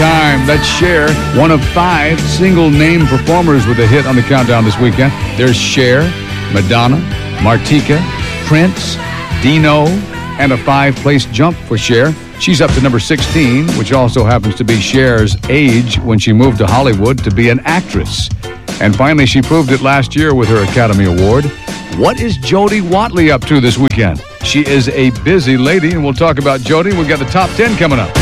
time. That's Cher, one of 5 single-name performers with a hit on the countdown this weekend. There's Cher, Madonna, Martika, Prince, Dino, and a 5-place jump for Cher. She's up to number 16, which also happens to be Cher's age when she moved to Hollywood to be an actress. And finally, she proved it last year with her Academy Award. What is Jody Watley up to this weekend? She is a busy lady, and we'll talk about Jody. We've got the top 10 coming up.